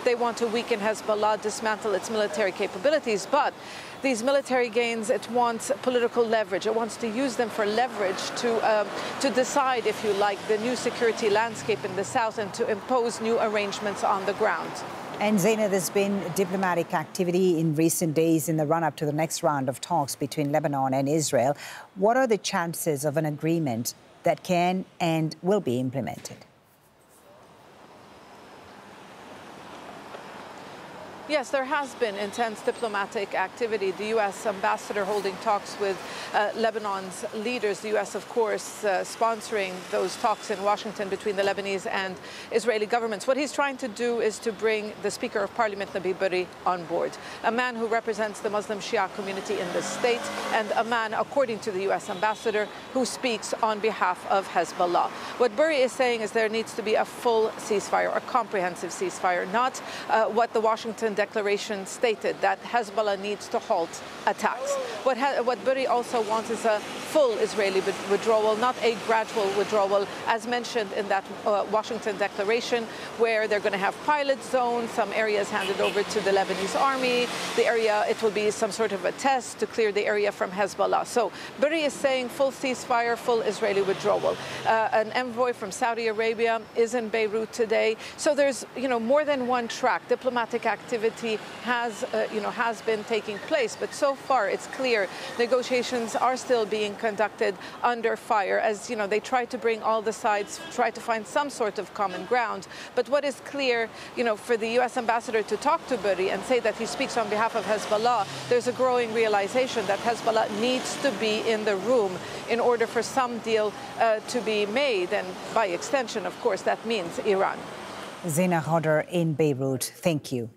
They want to weaken Hezbollah, dismantle its military capabilities, but these military gains, it wants political leverage. It wants to use them for leverage to decide, if you like, the new security landscape in the south and to impose new arrangements on the ground. And Zaina, there's been diplomatic activity in recent days in the run-up to the next round of talks between Lebanon and Israel. What are the chances of an agreement that can and will be implemented? Yes, there has been intense diplomatic activity. The U.S. ambassador holding talks with Lebanon's leaders. The U.S., of course, sponsoring those talks in Washington between the Lebanese and Israeli governments. What he's trying to do is to bring the Speaker of Parliament, Nabih Berri, on board, a man who represents the Muslim Shia community in the state, and a man, according to the U.S. ambassador, who speaks on behalf of Hezbollah. What Berri is saying is there needs to be a full ceasefire, a comprehensive ceasefire, not what the Washington declaration stated, that Hezbollah needs to halt attacks. What Berri also wants is a full Israeli withdrawal, not a gradual withdrawal, as mentioned in that Washington declaration, where they're going to have pilot zones, some areas handed over to the Lebanese army. The area, it will be some sort of a test to clear the area from Hezbollah. So Berri is saying full ceasefire, full Israeli withdrawal. An envoy from Saudi Arabia is in Beirut today. So there's, more than one track. Diplomatic activity has been taking place, but so far it's clear negotiations are still being conducted under fire, as they try to bring all the sides, try to find some sort of common ground. But what is clear, for the U.S. ambassador to talk to Berri and say that he speaks on behalf of Hezbollah, there's a growing realization that Hezbollah needs to be in the room in order for some deal to be made, and by extension, of course, that means Iran. Zaina Khodr in Beirut, thank you.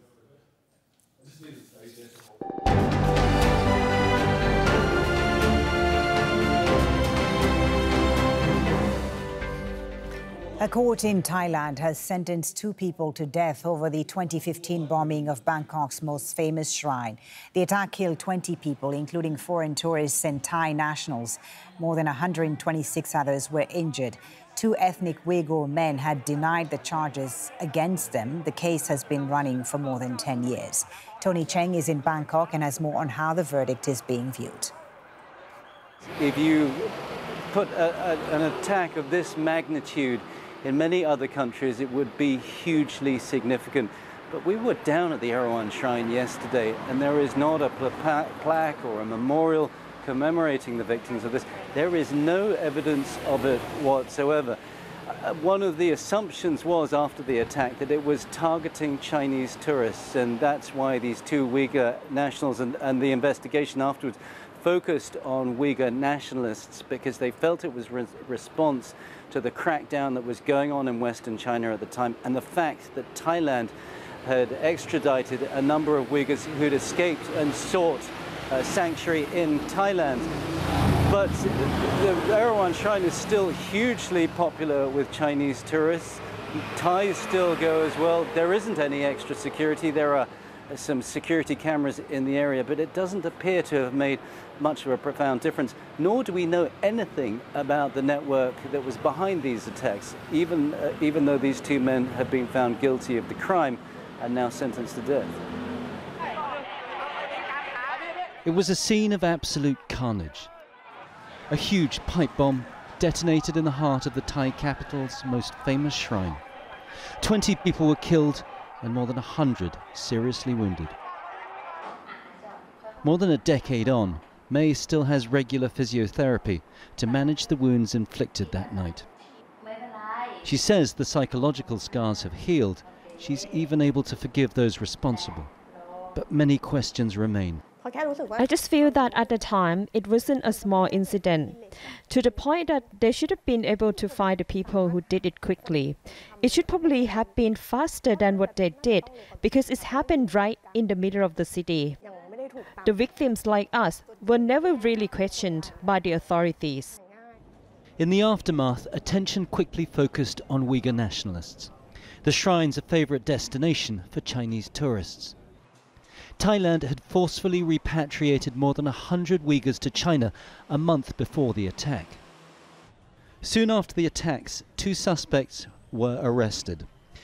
A court in Thailand has sentenced 2 people to death over the 2015 bombing of Bangkok's most famous shrine. The attack killed 20 people, including foreign tourists and Thai nationals. More than 126 others were injured. 2 ethnic Uyghur men had denied the charges against them. The case has been running for more than 10 years. Tony Cheng is in Bangkok and has more on how the verdict is being viewed. If you put an attack of this magnitude in many other countries, it would be hugely significant. But we were down at the Erewhon Shrine yesterday, and there is not a plaque or a memorial commemorating the victims of this. There is no evidence of it whatsoever. One of the assumptions was, after the attack, that it was targeting Chinese tourists, and that's why these 2 Uyghur nationals and the investigation afterwards focused on Uyghur nationalists, because they felt it was response to the crackdown that was going on in Western China at the time, and the fact that Thailand had extradited a number of Uyghurs who'd escaped and sought sanctuary in Thailand. But the Erewhon Shrine is still hugely popular with Chinese tourists. Thais still go as well. There isn't any extra security. There are some security cameras in the area, but it doesn't appear to have made much of a profound difference, nor do we know anything about the network that was behind these attacks, even though these 2 men have been found guilty of the crime and now sentenced to death. It was a scene of absolute carnage. A huge pipe bomb detonated in the heart of the Thai capital's most famous shrine. 20 people were killed and more than 100 seriously wounded. More than a decade on, May still has regular physiotherapy to manage the wounds inflicted that night. She says the psychological scars have healed. She's even able to forgive those responsible. But many questions remain. I just feel that at the time it wasn't a small incident, to the point that they should have been able to find the people who did it quickly. It should probably have been faster than what they did, because it's happened right in the middle of the city. The victims like us were never really questioned by the authorities. In the aftermath, attention quickly focused on Uyghur nationalists. The shrine's a favourite destination for Chinese tourists. Thailand had forcefully repatriated more than 100 Uyghurs to China a month before the attack. Soon after the attacks, 2 suspects were arrested.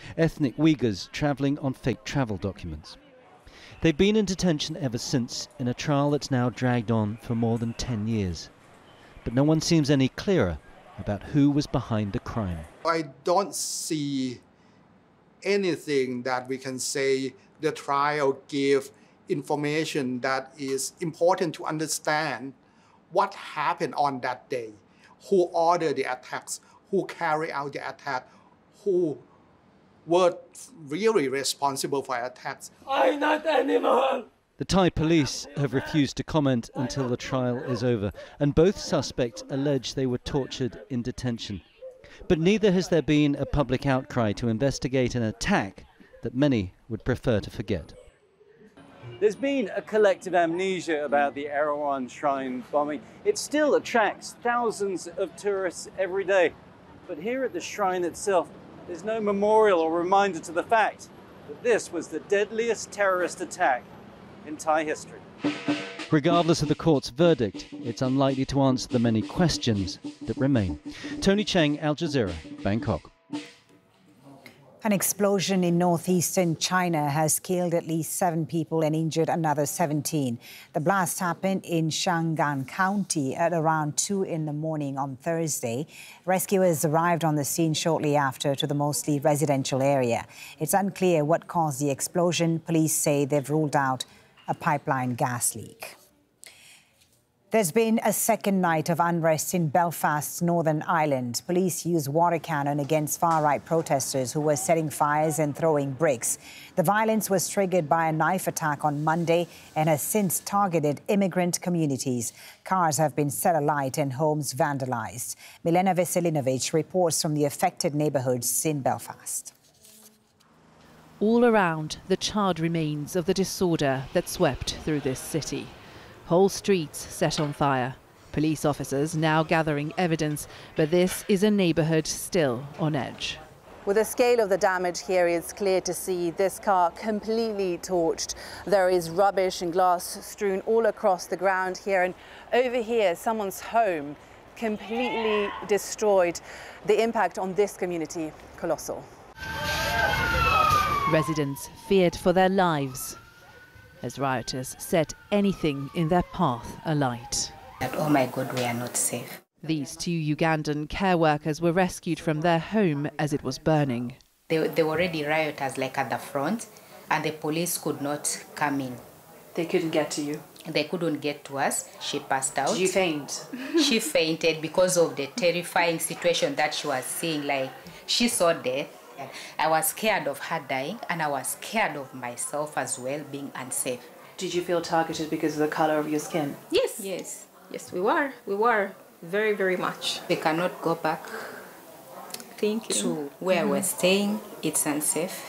ethnic Uyghurs travelling on fake travel documents. They've been in detention ever since, in a trial that's now dragged on for more than 10 years. But no one seems any clearer about who was behind the crime. I don't see anything that we can say the trial gave information that is important to understand what happened on that day, who ordered the attacks, who carried out the attack, who were really responsible for attacks. I'm not animal. The Thai police have refused to comment until the trial is over, and both suspects allege they were tortured in detention. But neither has there been a public outcry to investigate an attack that many would prefer to forget. There's been a collective amnesia about the Erewhon Shrine bombing. It still attracts thousands of tourists every day. But here at the shrine itself, there's no memorial or reminder to the fact that this was the deadliest terrorist attack in Thai history. Regardless of the court's verdict, it's unlikely to answer the many questions that remain. Tony Cheng, Al Jazeera, Bangkok. An explosion in northeastern China has killed at least 7 people and injured another 17. The blast happened in Shangan County at around 2 in the morning on Thursday. Rescuers arrived on the scene shortly after to the mostly residential area. It's unclear what caused the explosion. Police say they've ruled out a pipeline gas leak. There's been a second night of unrest in Belfast's Northern Ireland. Police used water cannon against far-right protesters who were setting fires and throwing bricks. The violence was triggered by a knife attack on Monday and has since targeted immigrant communities. Cars have been set alight and homes vandalized. Milena Veselinovic reports from the affected neighbourhoods in Belfast. All around, the charred remains of the disorder that swept through this city. Whole streets set on fire. Police officers now gathering evidence, but this is a neighbourhood still on edge. With the scale of the damage here, it's clear to see this car completely torched. There is rubbish and glass strewn all across the ground here, and over here, someone's home completely destroyed. The impact on this community, colossal. Residents feared for their lives as rioters set anything in their path alight. Oh my God, we are not safe. These 2 Ugandan care workers were rescued from their home as it was burning. There were already rioters like at the front, and the police could not come in. They couldn't get to you? They couldn't get to us. She passed out. Did you faint? She fainted because of the terrifying situation that she was seeing. Like, she saw death. I was scared of her dying, and I was scared of myself as well, being unsafe. Did you feel targeted because of the color of your skin? Yes. Yes, we were. We were very, very much. We cannot go back to where we're staying. It's unsafe.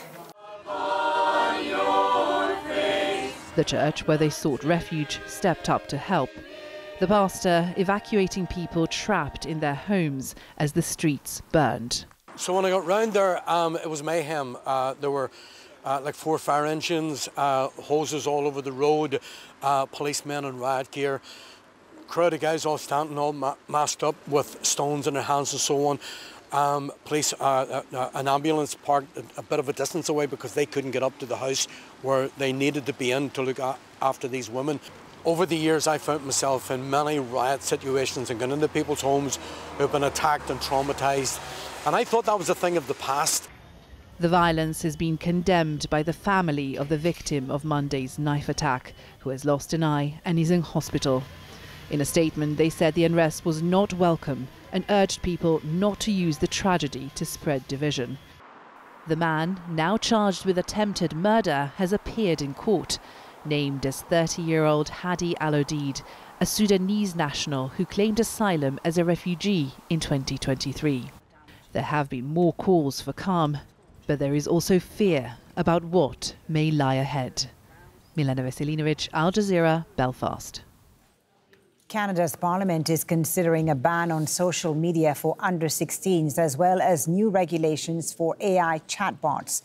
The church where they sought refuge stepped up to help. The pastor evacuating people trapped in their homes as the streets burned. So when I got round there, it was mayhem. There were like 4 fire engines, hoses all over the road, policemen in riot gear, crowd of guys all standing all masked up with stones in their hands and so on. Police, an ambulance parked a bit of a distance away because they couldn't get up to the house where they needed to be in to look after these women. Over the years, I found myself in many riot situations and gone into people's homes who've been attacked and traumatised. And I thought that was a thing of the past. The violence has been condemned by the family of the victim of Monday's knife attack, who has lost an eye and is in hospital. In a statement, they said the unrest was not welcome and urged people not to use the tragedy to spread division. The man, now charged with attempted murder, has appeared in court, named as 30-year-old Hadi Al-Odid, a Sudanese national who claimed asylum as a refugee in 2023. There have been more calls for calm, but there is also fear about what may lie ahead. Milena Veselinovic, Al Jazeera, Belfast. Canada's parliament is considering a ban on social media for under-16s, as well as new regulations for AI chatbots.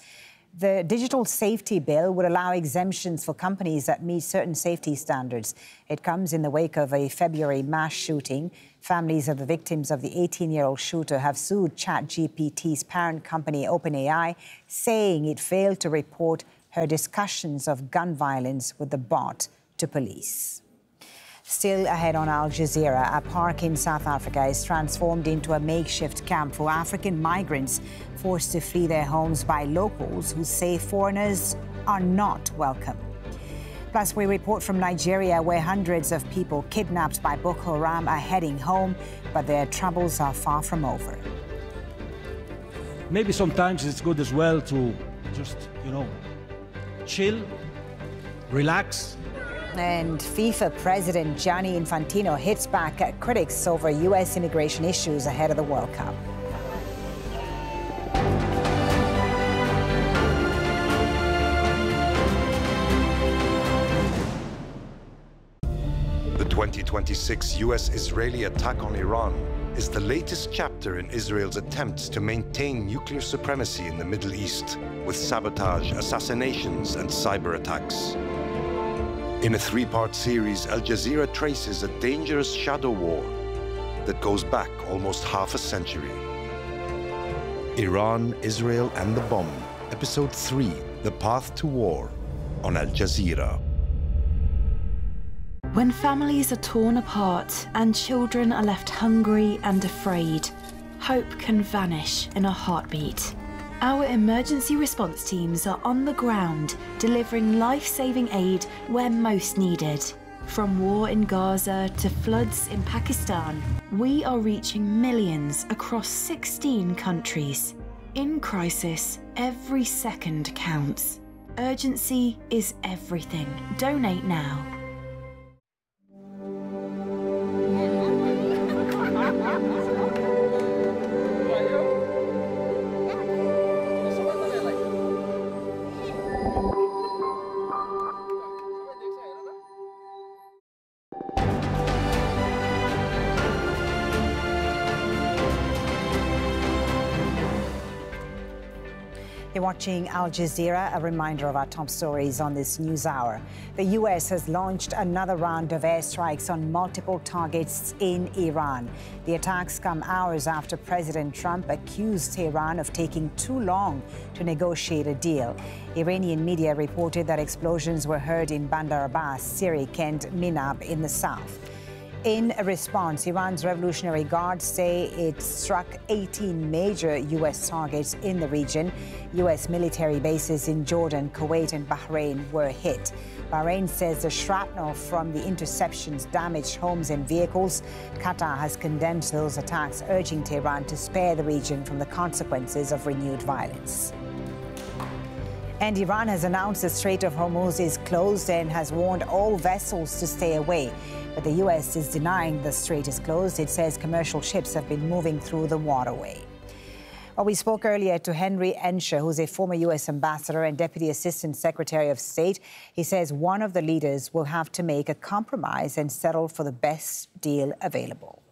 The digital safety bill would allow exemptions for companies that meet certain safety standards. It comes in the wake of a February mass shooting. Families of the victims of the 18-year-old shooter have sued ChatGPT's parent company, OpenAI, saying it failed to report her discussions of gun violence with the bot to police. Still ahead on Al Jazeera, a park in South Africa is transformed into a makeshift camp for African migrants forced to flee their homes by locals who say foreigners are not welcome. Plus, we report from Nigeria, where hundreds of people kidnapped by Boko Haram are heading home, but their troubles are far from over. Maybe sometimes it's good as well to just, chill, relax. And FIFA President Gianni Infantino hits back at critics over U.S. immigration issues ahead of the World Cup. The 2026 U.S.-Israeli attack on Iran is the latest chapter in Israel's attempts to maintain nuclear supremacy in the Middle East, with sabotage, assassinations, and cyber attacks. In a three-part series, Al Jazeera traces a dangerous shadow war that goes back almost half a century. Iran, Israel, and the Bomb, Episode 3, The Path to War, on Al Jazeera. When families are torn apart and children are left hungry and afraid, hope can vanish in a heartbeat. Our emergency response teams are on the ground, delivering life-saving aid where most needed. From war in Gaza to floods in Pakistan, we are reaching millions across 16 countries. In crisis, every second counts. Urgency is everything. Donate now. You're watching Al Jazeera, a reminder of our top stories on this news hour. The U.S. has launched another round of airstrikes on multiple targets in Iran. The attacks come hours after President Trump accused Tehran of taking too long to negotiate a deal. Iranian media reported that explosions were heard in Bandar Abbas, Sirik, and Minab in the south. In a response, Iran's Revolutionary Guard say it struck 18 major U.S. targets in the region. U.S. military bases in Jordan, Kuwait, and Bahrain were hit. Bahrain says the shrapnel from the interceptions damaged homes and vehicles. Qatar has condemned those attacks, urging Tehran to spare the region from the consequences of renewed violence. And Iran has announced the Strait of Hormuz is closed and has warned all vessels to stay away. But the U.S. is denying the strait is closed. It says commercial ships have been moving through the waterway. Well, we spoke earlier to Henry Ensher, who's a former U.S. ambassador and Deputy Assistant Secretary of State. He says one of the leaders will have to make a compromise and settle for the best deal available.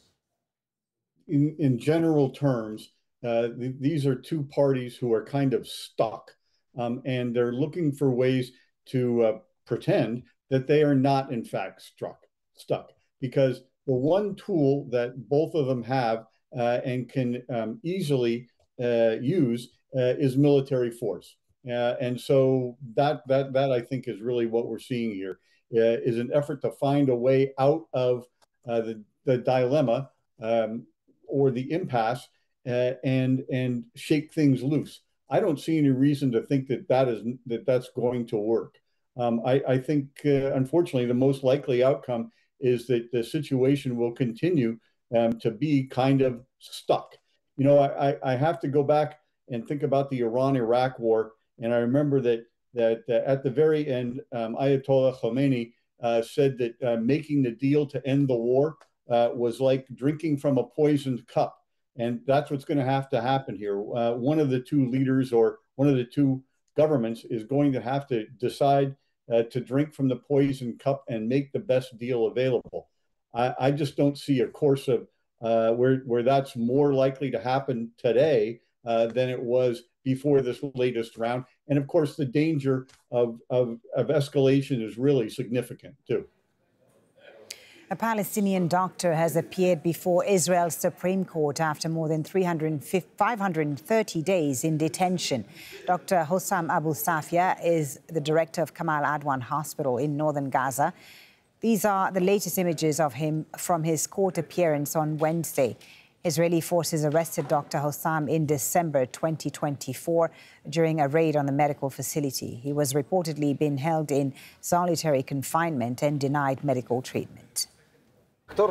In general terms, these are two parties who are kind of stuck, and they're looking for ways to pretend that they are not, in fact, stuck. Because the one tool that both of them have and can easily use is military force. And so that I think is really what we're seeing here, is an effort to find a way out of the dilemma or the impasse and shake things loose. I don't see any reason to think that's going to work. I think, unfortunately, the most likely outcome is that the situation will continue to be kind of stuck. I have to go back and think about the Iran-Iraq war, and I remember that at the very end, Ayatollah Khomeini said that making the deal to end the war was like drinking from a poisoned cup, and that's what's going to happen here. One of the two leaders or one of the two governments is going to have to decide to drink from the poison cup and make the best deal available. I just don't see a course of where that's more likely to happen today than it was before this latest round. And of course, the danger of escalation is really significant too. A Palestinian doctor has appeared before Israel's Supreme Court after more than 530 days in detention. Dr. Hossam Abu Safia is the director of Kamal Adwan Hospital in northern Gaza. These are the latest images of him from his court appearance on Wednesday. Israeli forces arrested Dr. Hossam in December 2024 during a raid on the medical facility. He was reportedly being held in solitary confinement and denied medical treatment. Dr.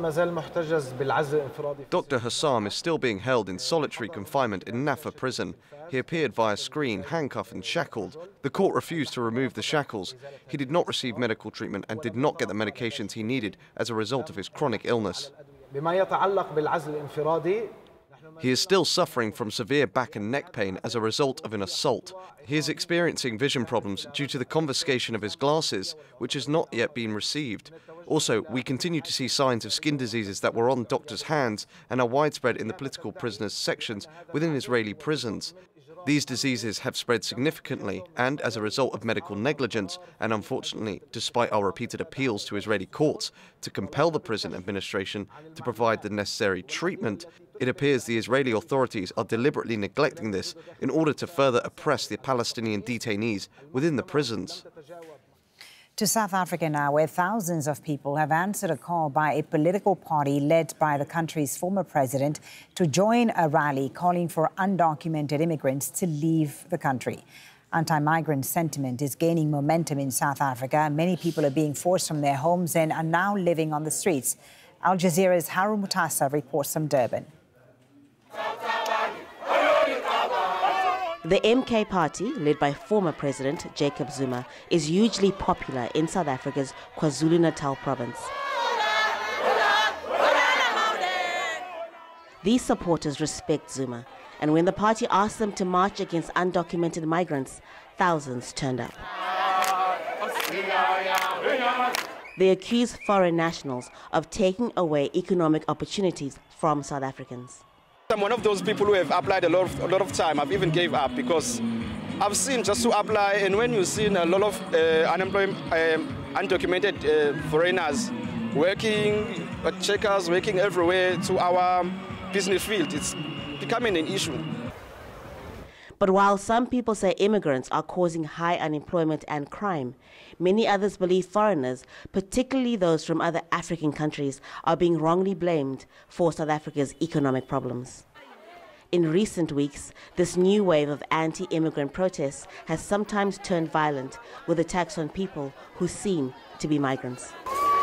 Hossam is still being held in solitary confinement in Naffa prison. He appeared via screen, handcuffed and shackled. The court refused to remove the shackles. He did not receive medical treatment and did not get the medications he needed as a result of his chronic illness. He is still suffering from severe back and neck pain as a result of an assault. He is experiencing vision problems due to the confiscation of his glasses, which has not yet been received. Also, we continue to see signs of skin diseases that were on doctors' hands and are widespread in the political prisoners' sections within Israeli prisons. These diseases have spread significantly and as a result of medical negligence, and unfortunately, despite our repeated appeals to Israeli courts to compel the prison administration to provide the necessary treatment, it appears the Israeli authorities are deliberately neglecting this in order to further oppress the Palestinian detainees within the prisons. To South Africa now, where thousands of people have answered a call by a political party led by the country's former president to join a rally calling for undocumented immigrants to leave the country. Anti-migrant sentiment is gaining momentum in South Africa. Many people are being forced from their homes and are now living on the streets. Al Jazeera's Harun Mutasa reports from Durban. The MK party, led by former President Jacob Zuma, is hugely popular in South Africa's KwaZulu-Natal province. These supporters respect Zuma, and when the party asked them to march against undocumented migrants, thousands turned up. They accuse foreign nationals of taking away economic opportunities from South Africans. I'm one of those people who have applied a lot of time. I've even gave up because I've seen just to apply, and when you've seen a lot of undocumented foreigners working, checkers working everywhere to our business field, it's becoming an issue. But while some people say immigrants are causing high unemployment and crime, many others believe foreigners, particularly those from other African countries, are being wrongly blamed for South Africa's economic problems. In recent weeks, this new wave of anti-immigrant protests has sometimes turned violent, with attacks on people who seem to be migrants.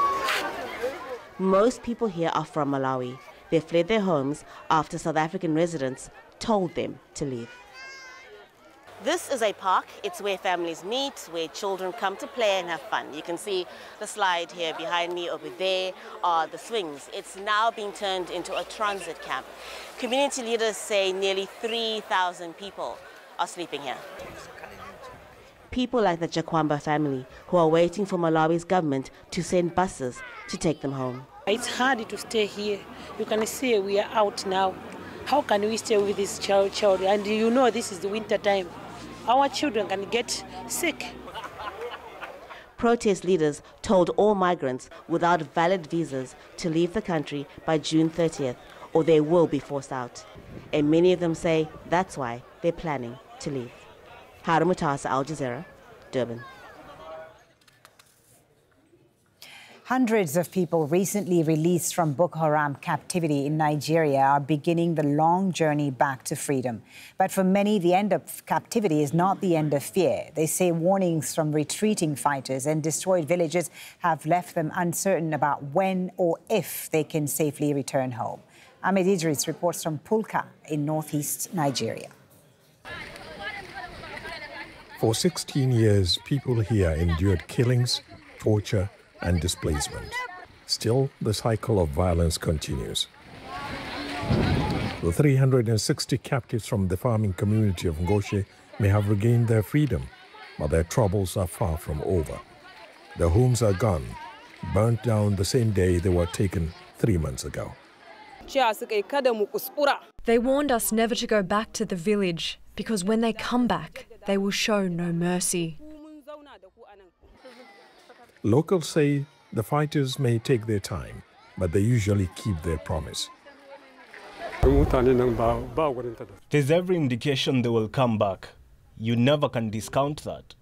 Most people here are from Malawi. They fled their homes after South African residents told them to leave. This is a park. It's where families meet, where children come to play and have fun. You can see the slide here behind me. Over there are the swings. It's now being turned into a transit camp. Community leaders say nearly 3,000 people are sleeping here. People like the Jakwamba family who are waiting for Malawi's government to send buses to take them home. It's hard to stay here. You can see we are out now. How can we stay with this child? And you know this is the winter time. Our children can get sick. Protest leaders told all migrants without valid visas to leave the country by June 30th, or they will be forced out. And many of them say that's why they're planning to leave. Harun Mutasa, Al Jazeera, Durban. Hundreds of people recently released from Boko Haram captivity in Nigeria are beginning the long journey back to freedom. But for many, the end of captivity is not the end of fear. They say warnings from retreating fighters and destroyed villages have left them uncertain about when or if they can safely return home. Ahmed Idris reports from Pulka in northeast Nigeria. For 16 years, people here endured killings, torture, and displacement. Still, the cycle of violence continues. The 360 captives from the farming community of Ngoshe may have regained their freedom, but their troubles are far from over. Their homes are gone, burnt down the same day they were taken 3 months ago. They warned us never to go back to the village because when they come back, they will show no mercy. Locals say the fighters may take their time, but they usually keep their promise. There's every indication they will come back. You never can discount that.